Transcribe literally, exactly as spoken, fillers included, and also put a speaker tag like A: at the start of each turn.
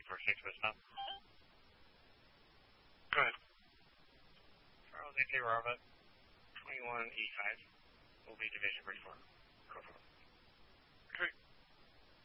A: for six was stop.
B: Go ahead.
A: Charles A K Robert, twenty-one E five, will be Division Bridge four. Go for it.